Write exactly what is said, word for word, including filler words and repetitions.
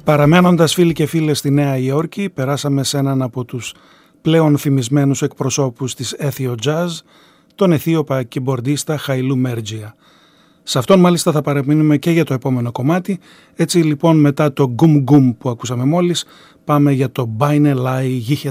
Παραμένοντας φίλοι και φίλες στη Νέα Υόρκη, περάσαμε σε έναν από τους πλέον φημισμένους εκπροσώπους της Ethio Jazz, τον Αιθίωπα κιμπορντίστα Χαϊλού Μέργια. Σε αυτόν μάλιστα θα παραμείνουμε και για το επόμενο κομμάτι. Έτσι λοιπόν μετά το γκουμ γκουμ που ακούσαμε μόλις, πάμε για το Μπάινε Λάι Γίχε